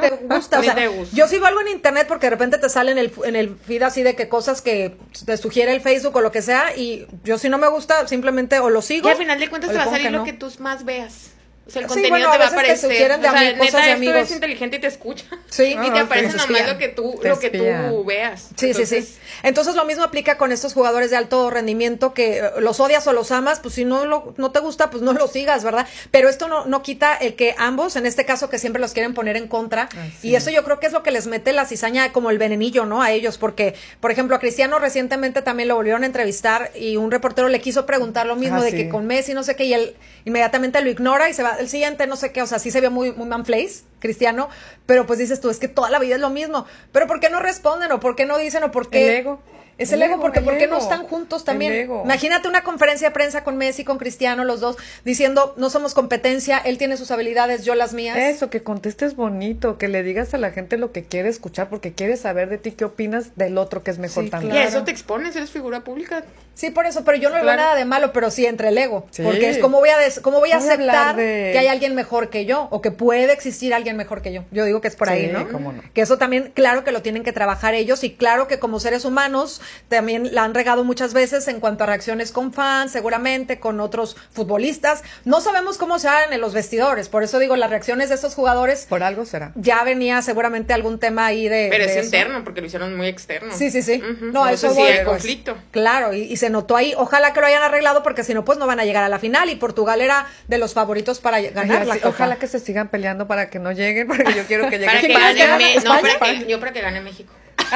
me gusta. O sea, yo sigo algo en internet porque de repente te sale en el feed así de que cosas que te sugiere el Facebook o lo que sea, y yo si no me gusta, simplemente o lo sigo. Y al final de cuentas te va a salir lo que tú más veas. O sea, el contenido bueno, te va a aparecer. Te sugieren de neta, cosas de esto amigos. es inteligente y te escucha. Sí. Y te aparece nomás lo que tú veas. Sí, sí. Entonces lo mismo aplica con estos jugadores de alto rendimiento que los odias o los amas, pues si no te gusta, pues no los sigas, ¿verdad? Pero esto no quita el que ambos, en este caso que siempre los quieren poner en contra, y eso yo creo que es lo que les mete la cizaña como el venenillo, ¿no? A ellos, porque, por ejemplo, a Cristiano recientemente también lo volvieron a entrevistar y un reportero le quiso preguntar lo mismo de que con Messi, no sé qué, y él inmediatamente lo ignora y se va, el siguiente, no sé qué, o sea, sí se vio muy manflace, Cristiano, pero pues dices tú, es que toda la vida es lo mismo, pero ¿por qué no responden o por qué no dicen o por qué? El ego. Es el ego, porque ¿por qué no están juntos también? Imagínate una conferencia de prensa con Messi, con Cristiano, los dos, diciendo, no somos competencia, él tiene sus habilidades, yo las mías. Eso, que contestes bonito, que le digas a la gente lo que quiere escuchar, porque quiere saber de ti qué opinas del otro que es mejor también. Claro. Y eso te expones, eres figura pública. Sí, por eso, pero yo no le veo nada de malo, pero sí entre el ego, porque es cómo voy a aceptar que hay alguien mejor que yo, o que puede existir alguien mejor que yo. Yo digo que es por ahí, ¿no? Cómo no. Que eso también, claro que lo tienen que trabajar ellos, y claro que como seres humanos también la han regado muchas veces en cuanto a reacciones con fans, seguramente con otros futbolistas. No sabemos cómo se hagan en los vestidores, por eso digo, las reacciones de estos jugadores. Por algo será. Ya venía seguramente algún tema ahí de. Pero de es interno, porque lo hicieron muy externo. Sí. No, eso sí hay conflicto. Claro, y se notó ahí. Ojalá que lo hayan arreglado, porque si no, pues no van a llegar a la final. Y Portugal era de los favoritos para ganar la Copa. Ojalá que se sigan peleando para que no lleguen, porque yo quiero que lleguen. Para que gane México.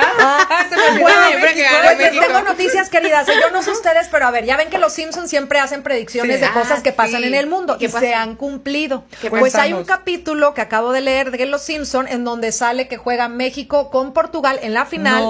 Pues tengo noticias, queridas. Yo no sé ustedes, pero a ver, ya ven que los Simpsons siempre hacen predicciones de cosas que pasan en el mundo y se han cumplido. Pues hay un capítulo que acabo de leer de los Simpsons en donde sale que juega México con Portugal en la final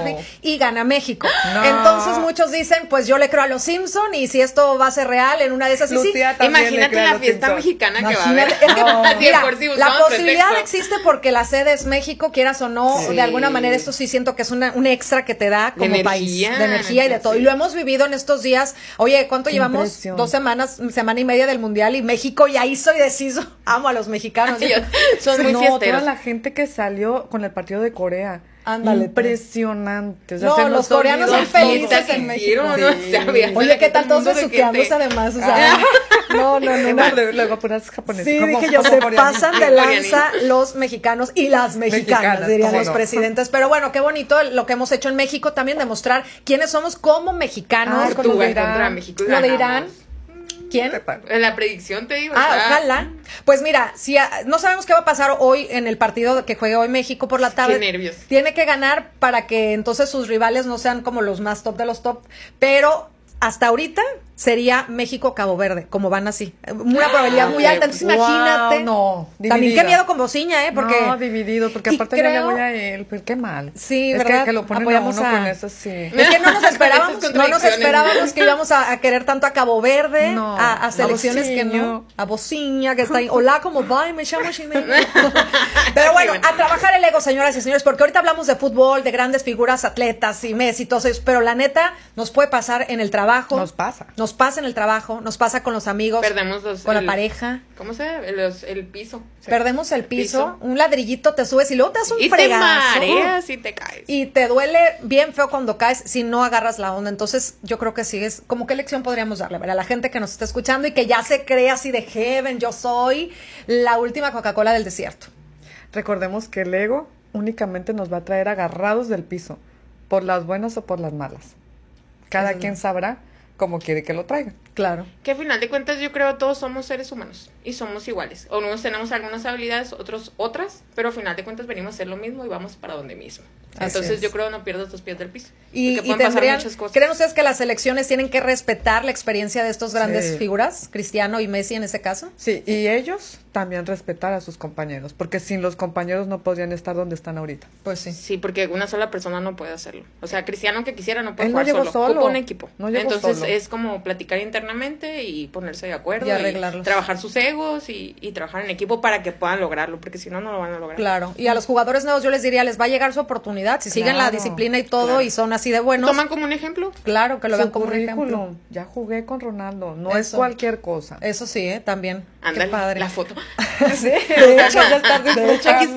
y gana México. Entonces muchos dicen, pues yo le creo a los Simpsons, y si esto va a ser real en una de esas, imagínate la fiesta mexicana que va a haber. Mira, la posibilidad existe porque la sede es México, quieras o no, de alguna manera esto sí siento que es un extra que te da como país, de energía y de todo. Y lo hemos vivido en estos días. Oye, ¿cuánto llevamos? 2 semanas, semana y media del Mundial, y México ya hizo y deshizo. Amo a los mexicanos. Son muy fiesteros. Toda la gente que salió con el partido de Corea. Ándale. Impresionante. O sea, los coreanos son felices en México. Oye, ¿qué tal todos besuqueándose además? O sea, no. Luego puras japonesas. Sí, dije yo, se pasan de lanza los mexicanos y las mexicanas, dirían los presidentes. Pero bueno, qué bonito lo que hemos hecho en México, también demostrar quiénes somos como mexicanos. Contra México. Lo de Irán. ¿Quién? En la predicción te digo. Ojalá. Pues mira, si no sabemos qué va a pasar hoy en el partido que juegue hoy México por la tarde. Qué nervios. Tiene que ganar para que entonces sus rivales no sean como los más top de los top. Pero hasta ahorita sería México-Cabo Verde, como van así. Una probabilidad muy alta. Entonces imagínate. También qué miedo con bociña, porque. No, dividido, porque aparte yo le voy a él, pero qué mal. Sí, es ¿verdad? Que lo ponen apoyamos a uno con eso, sí. Es que no nos esperábamos que íbamos a querer tanto a Cabo Verde, a selecciones que no. A bociña, que está ahí. Hola, ¿cómo va? Me llamo Ximena. Pero bueno, a trabajar el ego, señoras y señores, porque ahorita hablamos de fútbol, de grandes figuras, atletas y Messi y todo eso, pero la neta, nos puede pasar en el trabajo. Nos pasa en el trabajo, nos pasa con los amigos, perdemos con la pareja. ¿Cómo se llama? El piso. Perdemos el piso, un ladrillito te subes y luego te das un fregazo. Y te mareas y te caes. Y te duele bien feo cuando caes si no agarras la onda. Entonces, yo creo que sí es como qué lección podríamos darle a la gente que nos está escuchando y que ya se cree así de heaven, yo soy la última Coca-Cola del desierto. Recordemos que el ego únicamente nos va a traer agarrados del piso, por las buenas o por las malas. Cada quien sabrá cómo quiere que lo traigan. Claro. Que al final de cuentas yo creo todos somos seres humanos y somos iguales. Unos tenemos algunas habilidades, otros otras, pero al final de cuentas venimos a hacer lo mismo y vamos para donde mismo. Entonces yo creo no pierdas los pies del piso. Y ¿creen ustedes que las selecciones tienen que respetar la experiencia de estos grandes figuras, Cristiano y Messi en ese caso? Sí, y ellos también respetar a sus compañeros, porque sin los compañeros no podrían estar donde están ahorita. Pues sí. Sí, porque una sola persona no puede hacerlo. O sea, Cristiano que quisiera no puede jugar solo. Ocupa un equipo. Entonces es como platicar internamente y ponerse de acuerdo. Y arreglarlos. Trabajar sus egos y trabajar en equipo para que puedan lograrlo, porque si no, no lo van a lograr. Claro. Y a los jugadores nuevos yo les diría, les va a llegar su oportunidad. Si siguen la disciplina y todo y son así de buenos. ¿Toman como un ejemplo? Claro, que lo vean como un ejemplo. Ya jugué con Ronaldo. No es cualquier cosa. Eso sí, también. Ándale, qué padre. la foto. Sí, de hecho, ya estás aquí estuve.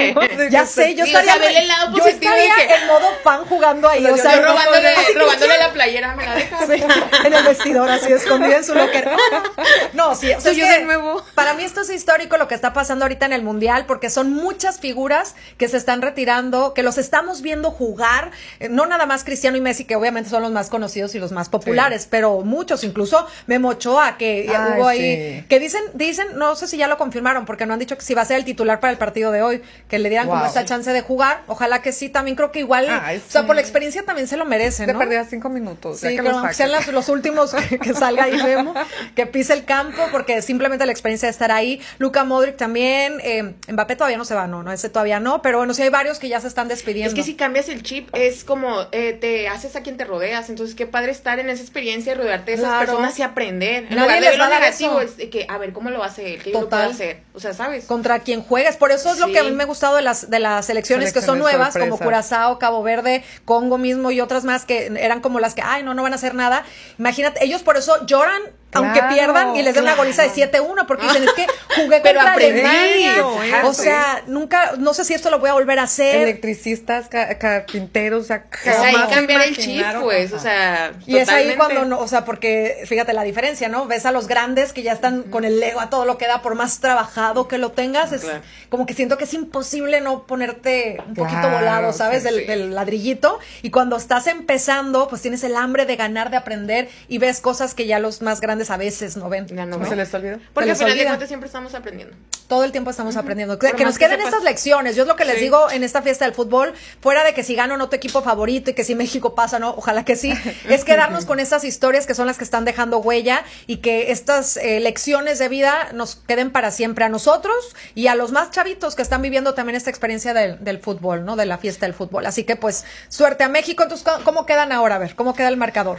Ya sé, yo Sí, o estaría, sea, vele el lado yo positivo de estaría que- en modo fan jugando ahí, o Yo sea, robándole la playera, me la dejas. Sí, en el vestidor, así escondida en su locker. No, sí, o sea, Soy es yo que de nuevo. para mí esto es histórico lo que está pasando ahorita en el Mundial, porque son muchas figuras que se están retirando, que los estamos viendo jugar, no nada más Cristiano y Messi, que obviamente son los más conocidos y los más populares, pero muchos, incluso Memo Ochoa, que Ay, hubo ahí, sí. que dicen, no sé si ya lo confirmaron, porque no han dicho que si va a ser el titular para el partido de hoy, que le dieran como Wow. esta chance de jugar, ojalá que sí, también creo que igual, Ay, o sea, sí. por la experiencia también se lo merece, Te ¿no? perdías 5 minutos. ya Sí, que que lo aunque saquen. sean los últimos que salga ahí Memo, que pise el campo, porque simplemente la experiencia de estar ahí. Luka Modric también, Mbappé todavía no se va, no, ese todavía no, pero bueno, sí hay varios que ya se están despidiendo. Es que si cambias el chip, es como te haces a quien te rodeas. Entonces, qué padre estar en esa experiencia y rodearte de esas Claro. personas y aprender. En Nadie lugar de les ver va lo a dar negativo, eso. es de que, a ver, ¿cómo lo hace él? ¿Qué yo lo puedo Total. hacer? O sea, ¿sabes? Contra quien juegues, por eso es lo Sí. que a mí me ha gustado de las selecciones que son Selecciones nuevas, como sorpresa. Curazao, Cabo Verde, Congo mismo y otras más que eran como las que, ay, no van a hacer nada. Imagínate, ellos por eso lloran, aunque Claro, pierdan y les den una goliza de 7-1, porque dicen, es que jugué Pero contra aprendí, Alemania. eso, O sea, nunca, no sé si esto lo voy a volver a hacer. Electricistas, carpinteros, o sea, Es ahí jamás cambiar el chip, imaginaron, pues, ajá. o sea, Y es ahí totalmente. cuando no, o sea, porque fíjate la diferencia, ¿no? Ves a los grandes que ya están con el ego a todo lo que da, por más trabajado que lo tengas, es Claro. como que siento que es imposible no ponerte un poquito Claro, volado, ¿sabes? sí. Del ladrillito. Y cuando estás empezando, pues tienes el hambre de ganar, de aprender y ves cosas que ya los más grandes a veces no ven. Ya no, ¿No ¿no? se les olvidó? Porque Se al les final de olvida. cuentas siempre estamos aprendiendo. Todo el tiempo estamos aprendiendo. Por Que más nos que queden sepas. estas lecciones. Yo es lo que les Sí. digo en esta fiesta del fútbol, fuera de que si gano o no tu equipo favorito y que si México pasa, no, ojalá que sí, es quedarnos con estas historias que son las que están dejando huella y que estas lecciones de vida nos queden para siempre a nosotros y a los más chavitos que están viviendo también esta experiencia del fútbol, ¿no? De la fiesta del fútbol. Así que pues, suerte a México. Entonces, ¿cómo quedan ahora? A ver, ¿cómo queda el marcador?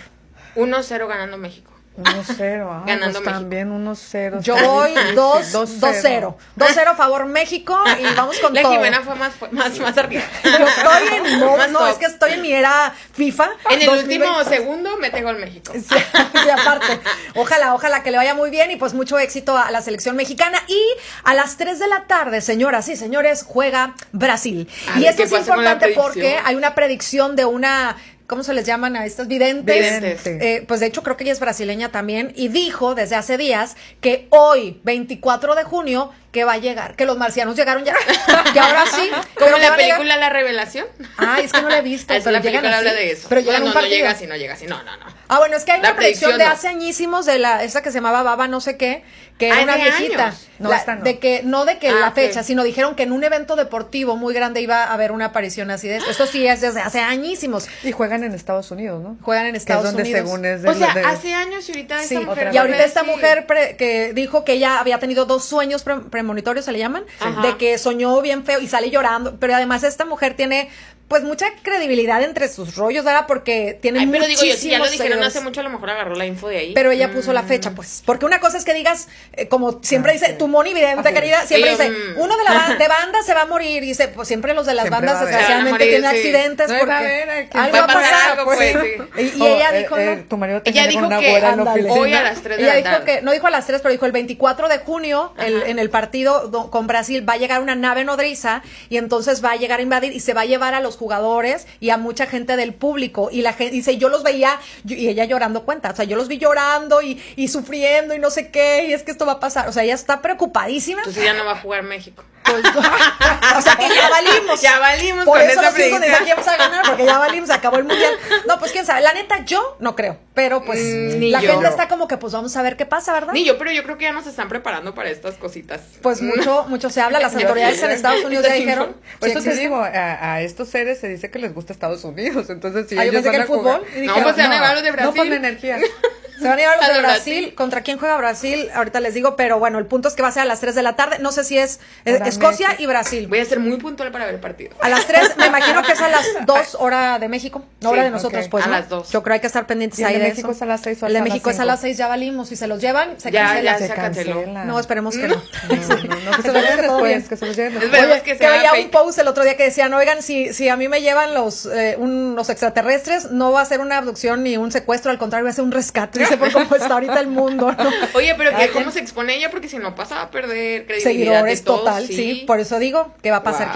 1-0 ganando México. 1-0. Ah, Ganando pues México. también 1-0. Yo está voy difícil. 2-0. 2-0 favor México y vamos con La todo. Jimena fue más arriba. Yo estoy en modo, Más no, top. es que estoy en mi era FIFA. En el 2020. último segundo mete gol México. Sí, sí, aparte. Ojalá que le vaya muy bien y pues mucho éxito a la selección mexicana. Y a las 3 de la tarde, señoras y señores, juega Brasil. A Y ver esto qué es pasa con la importante porque predicción. hay una predicción de una... ¿Cómo se les llaman a estas videntes? Videntes. Pues de hecho creo que ella es brasileña también y dijo desde hace días que hoy, 24 de junio, que va a llegar, que los marcianos llegaron ya, que ahora sí. Como pero en que la van a llegar- película La Revelación. Ay, es que no la he visto. Esa pero la llegan película así. habla de eso. Pero llegan no, un no partido. llega así, no llega así. No. Ah, bueno, es que hay La una predicción predicción de no. hace añísimos de esa que se llamaba Baba no sé qué, que era Ah, una de viejita. años. No, La- esta no. De que, no de que Ah, la ok. fecha, sino dijeron que en un evento deportivo muy grande iba a haber una aparición así de esto. Esto sí es desde hace añísimos. Y juegan en Estados Unidos, ¿no? Juegan en Estados que es donde Unidos. según es de O sea, de- hace años y ahorita Sí, esta mujer. y ahorita esta sí. mujer que dijo que ella había tenido 2 sueños premonitorios, se le llaman, Ajá. de que soñó bien feo y sale llorando, pero además esta mujer tiene pues mucha credibilidad entre sus rollos, ¿verdad? Porque tiene Ay, pero digo yo, si ya lo muchísimos dijeron seguidores. hace mucho, a lo mejor agarró la info de ahí. Pero ella puso la fecha, pues. Porque una cosa es que digas, como siempre dice, tu Moni Vidente, querida, siempre Ellos, dice, uno de banda se va a morir. Y dice, pues siempre los de las Siempre bandas, va a haber. desgraciadamente, Se van a tienen morir, sí. accidentes. No, porque va a haber, ¿quién algo va va a a pasar pasar. algo, Pues, pues, y ella dijo, ¿no? Tu marido Ella tenía dijo una que abuela ándale. enloquecida. hoy a las 3 de Ella la dijo tarde. que, no dijo a las 3, pero dijo el 24 de junio, en el partido con Brasil, va a llegar una nave nodriza y entonces va a llegar a invadir y se va a llevar a los jugadores y a mucha gente del público. Y la gente dice, yo los veía, y ella llorando cuenta, o sea, yo los vi llorando y sufriendo y no sé qué, y es que esto va a pasar. O sea, ella está preocupadísima. Entonces ya no va a jugar México. Pues, o sea que ya valimos. Ya valimos Por con eso esa los hijos de predicción. aquí vamos a ganar, porque ya valimos, se acabó el mundial. No, pues quién sabe. La neta, yo no creo. Pero pues Ni la yo. gente está como que, pues vamos a ver qué pasa, ¿verdad? Ni yo, pero yo creo que ya nos están preparando para estas cositas. Pues mucho se habla. Las Yo autoridades sí, en Estados Unidos ya dijeron. Por sí eso te existe. digo, a estos seres se dice que les gusta Estados Unidos. Entonces, si Ah, yo ellos pensé que van el a jugar- fútbol. Y No, dije, pues se van a llevar los de No Brasil. por la energía. Se van a llevar los A de de Brasil. Brasil. ¿Contra quién juega Brasil? Ahorita les digo, pero bueno, el punto es que va a ser a las 3 de la tarde. No sé si es Hora Escocia México. y Brasil. Voy a ser muy puntual para ver el partido. A las 3, me imagino que es a las 2 hora de México, no Sí, hora de nosotros, ok. pues. A ¿no? las 2. Yo creo que hay que estar pendientes ¿Y el ahí de de México eso. es a las 6 o El de a las México es a 5? las 6, ya valimos. Si se los llevan, se Ya, cancela. ya se canceló. cancela. No, esperemos que no. No, que se lo lleven después, que se lo lleven después. Esperemos Oye, que que sea veía un fake. post el otro día que decían, oigan, si a mí me llevan los extraterrestres, no va a ser una abducción ni un secuestro, al contrario, va a ser un rescate, dice, por cómo está ahorita el mundo, ¿no? Oye, pero Cada que quien- cómo se expone ella, porque si no pasa a perder credibilidad Seguidores de todos, total, sí, por eso digo, ¿qué va a pasar? Wow.